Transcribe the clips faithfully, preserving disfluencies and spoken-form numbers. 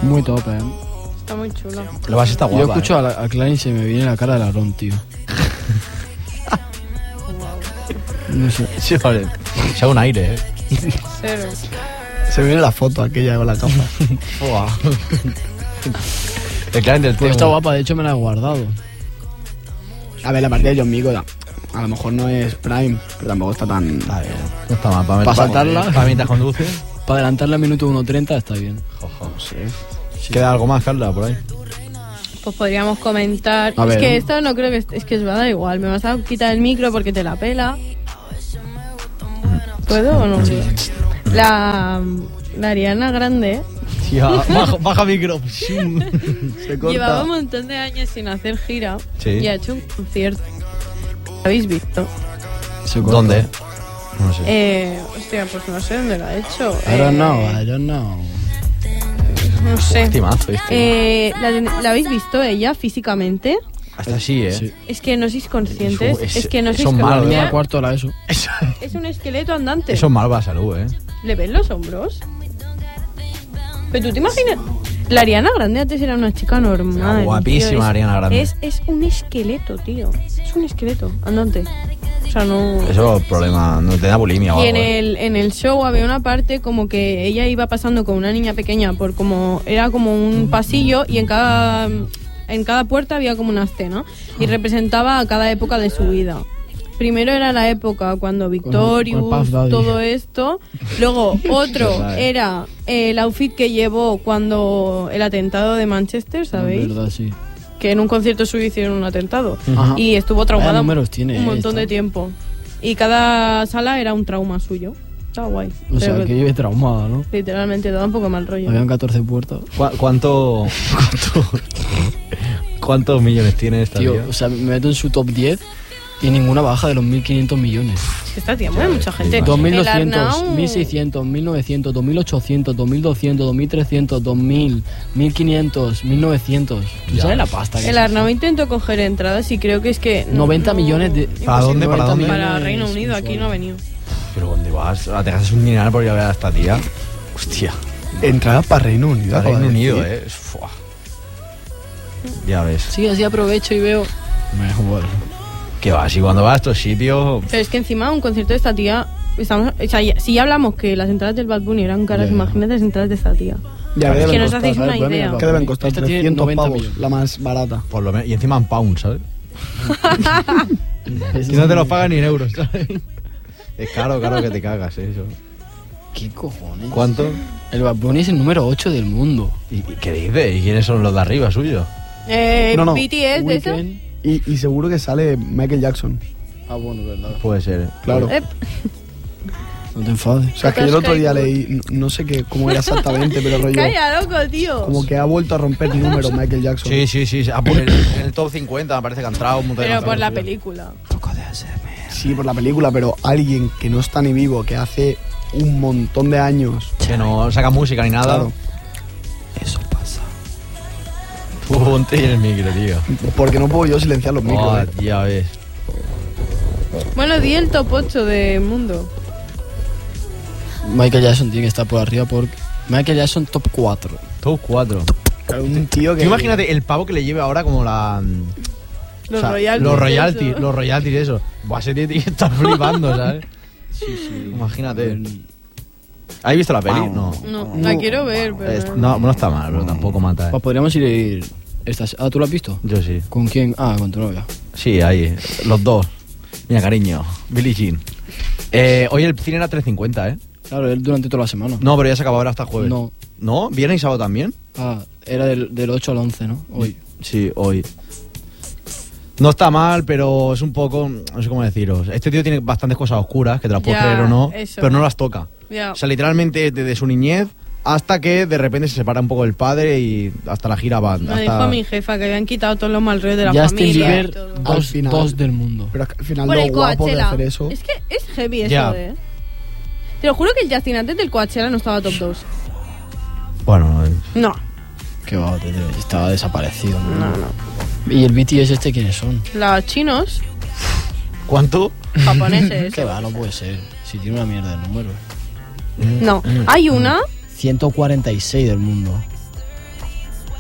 Muy top, eh. Está muy chulo. La base está guapa. Yo escucho eh. a, la, a Klein y se me viene la cara del Aarón, tío. No sé. Sí, vale. Se hace un aire, eh. Cero. Se me viene la foto aquella con la capa. Buah. El Klein del Pues tío. está guapa, de hecho me la he guardado. A ver, la partida de John Mico, a lo mejor no es Prime, pero tampoco está tan... Está bien. No está mal. Para Pa' saltarla. Para mientras conduces. Para adelantarla al minuto uno treinta está bien. Jojo, sí. ¿Queda algo más, Carla, por ahí? Pues podríamos comentar. A es ver. que esto no creo que. est- Es que os va a dar igual. Me vas a quitar el micro porque te la pela. ¿Puedo o no? La. La Ariana Grande Tía, baja, baja micro. Se corta. llevaba un montón de años sin hacer gira. Sí. Y ha hecho un concierto. ¿Lo habéis visto? Se corta. ¿Dónde? No sé. Eh, hostia, pues no sé dónde lo ha hecho. I don't Eh, know, I don't know. No sé. Timazo, ¿viste? Eh, ¿la, ¿La habéis visto ella físicamente? Hasta así, ¿eh? Sí. Es que no sois conscientes. Es- Es, que no sois son malos, conscientes. Arriba cuarto la ESO. Eso, Es un esqueleto andante. eso es malo para la salud, ¿eh? ¿Le ves los hombros? Pero tú te imaginas. La Ariana Grande antes era una chica normal. Ah, guapísima tío, es- Ariana Grande. Es, es un esqueleto, tío. Es un esqueleto andante. O sea, no. Eso es problema. No te da bulimia o Y algo. en ¿eh? el, en el show había una parte como que ella iba pasando con una niña pequeña por como. Era como un pasillo y en cada. En cada puerta había como una escena. Y representaba a cada época de su vida. Primero era la época cuando Victorious, con Puff Daddy. todo esto. Luego otro Verdad, era el outfit que llevó cuando el atentado de Manchester, ¿sabéis? Es verdad, sí. Que en un concierto suyo hicieron un atentado. Ajá. Y estuvo traumada Vaya números tiene, un eh, montón esta. de tiempo. Y cada sala era un trauma suyo. Está guay. O sea, Pero que vive traumada, ¿no? literalmente da un poco mal rollo. Habían catorce puertas. ¿Cu- ¿Cuánto, cuánto, ¿Cuántos millones tiene esta Tío, tía? o sea, me meto en su top diez y ninguna baja de los mil quinientos millones. Es que esta tía mueve mucha gente. flipas. dos mil El doscientos, Arnau- mil seiscientos, mil novecientos, dos mil ochocientos, dos mil doscientos, dos mil trescientos, dos mil, mil quinientos, mil novecientos. ¿Tú Ya sabes la ves. pasta que El es Arnau eso? intentó coger entradas y creo que es que... no- noventa no- millones de... ¿Para dónde, para noventa dónde? Para millones Reino Unido, aquí no ha venido. ¿Pero dónde vas? ¿Te gastas un dineral por ir a ver a esta tía? Hostia. Entrada para Reino Unido. Para Reino joder, Unido, tío. ¿eh? Fua. Ya ves. Sí, así aprovecho y veo... Me joder. ¿Qué va? Si cuando vas a estos sitios... Pero es que encima un concierto de esta tía... Estamos, o sea, ya- si ya hablamos que las entradas del Bad Bunny eran caras, Ya, ya. imagínate las entradas de esta tía. Ya Es deben que no os costar, hacéis ¿sabes? una Pues mira, idea. ¿Qué deben costar? Esta tiene trescientos noventa pavos, millones. la más barata. Por lo menos, y encima en pounds, ¿sabes? Eso Y no es te los muy- pagan ni en euros, ¿sabes? Es caro, caro que te cagas, ¿eh? Eso. ¿Qué cojones? ¿Cuánto? El Bad Bunny es el número ocho del mundo. ¿Y, y qué dices? ¿Y quiénes son los de arriba suyo? Eh, No, no, B T S de eso. Weekend. Y, y seguro que sale Michael Jackson. Ah, bueno, verdad. Puede ser. Claro. Ep, No te enfades. O sea, es que yo el otro día leí, no, no sé qué, cómo era exactamente, pero rollo... Calla, loco, tío. Como que ha vuelto a romper números Michael Jackson. Sí, sí, sí. Ah, pues en, en el top cincuenta me parece que ha entrado un montón de Pero por la canciones, película. Sí, por la película, pero alguien que no está ni vivo, que hace un montón de años... tío. Que no saca música ni nada. Claro, Eso pasa. Tú ponte en el micro, tío. porque no puedo yo silenciar los micros. Oh, eh. ya ves. Bueno, di el top ocho de mundo. Michael Jackson tiene que estar por arriba porque... Michael Jackson top cuatro. Top cuatro. Claro, un tío que... Tú imagínate el pavo que le lleve ahora como la... Los o sea, royalties. Los royalties, eso. los royalties, eso. Buah, ese tío tiene que estar flipando, ¿sabes? Sí, sí. Imagínate. ¿Has visto la peli? No. No, la quiero ver, pero... Es- no, no está mal, pero tampoco mata. ¿eh? Pues podríamos ir... Estas... Ah, ¿tú lo has visto? Yo sí. ¿Con quién? Ah, con tu novia. Sí, ahí. Los dos. Mira, cariño. Billie Jean. Eh, hoy el cine era tres cincuenta, ¿eh? Claro, él durante toda la semana. No, pero ya se acabó ahora hasta el jueves. No. ¿No? ¿Viernes y sábado también? Ah, era del, del ocho al once, ¿no? Hoy. Sí, hoy. No está mal, pero es un poco... No sé cómo deciros. Este tío tiene bastantes cosas oscuras, que te las puedes Ya, creer o no, eso. pero no las toca. Ya. O sea, literalmente desde su niñez hasta que de repente se separa un poco del padre y hasta la gira va. Me hasta... dijo mi jefa que habían quitado todos los mal rollos de la Justin familia. y Bieber, todo. Al dos, final. dos del mundo. Pero es que al final Por lo el guapo de Coachella. hacer eso... Es que es heavy eso, Ya. eh. Te lo juro que el Justin antes del Coachella no estaba top dos. Bueno, eh, No, Qué va, te- te- estaba desaparecido. no, no. ¿Y el B T S este quiénes son? Los chinos, ¿cuánto? japoneses. Qué va, no puede ser. Si tiene una mierda de números. No, hay una. ciento cuarenta y seis del mundo.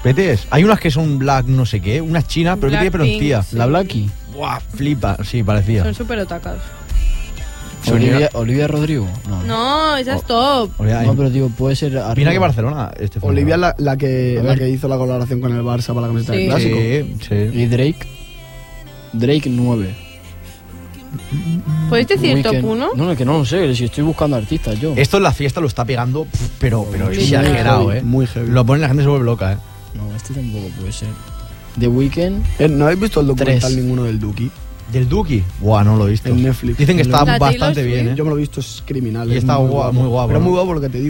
B T S. Hay unas que son black no sé qué, unas chinas, pero que tiene pero en Blackpink, tía. sí. La Blackie. Buah, flipa. Sí, parecía. Son súper otacas. Olivia, Olivia Rodrigo. No, No, esa es top. Olivia, no, pero digo, puede ser arriba. Mira que Barcelona. Este fue Olivia la, la, que, A la ver. que hizo la colaboración con el Barça para la camiseta Sí. del clásico. Sí, sí. Y Drake. Drake nueve. ¿Podéis decir Weeknd. top uno? No, no, que no lo sé, si estoy buscando artistas yo. Esto en la fiesta lo está pegando, pf, pero, pero Muy exagerado, heavy, eh. muy heavy. Lo pone la gente se vuelve loca, eh. No, este tampoco puede ser. The Weeknd. Eh, ¿No habéis visto el documental Tres. ninguno del Duki? Del Duki. Buah, no lo he visto. En Netflix. Dicen que está La Taylor bastante Swift. bien, eh. Yo me lo he visto, es criminal. Y es está muy guapo, muy guapo, Pero ¿no? muy guapo lo que te digo.